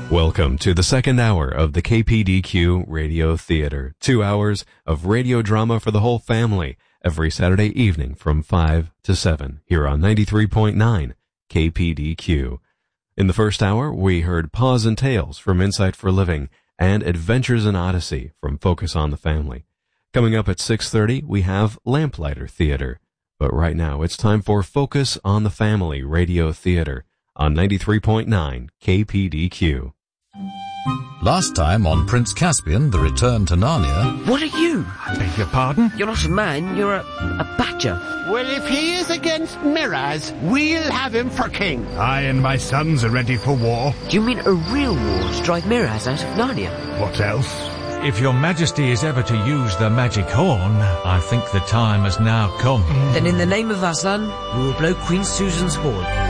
Welcome to the second hour of the KPDQ Radio Theater. 2 hours of radio drama for the whole family every Saturday evening from 5 to 7 here on 93.9 KPDQ. In the first hour, we heard Paws and Tales from Insight for Living and Adventures in Odyssey from Focus on the Family. Coming up at 6:30, we have Lamplighter Theater. But right now, it's time for Focus on the Family Radio Theater on 93.9 KPDQ. Last time on Prince Caspian, The Return to Narnia... What are you? I beg your pardon? You're not a man, you're a badger. Well, if he is against Miraz, we'll have him for king. I and my sons are ready for war. Do you mean a real war to drive Miraz out of Narnia? What else? If your majesty is ever to use the magic horn, I think the time has now come. Then in the name of Aslan, we will blow Queen Susan's horn.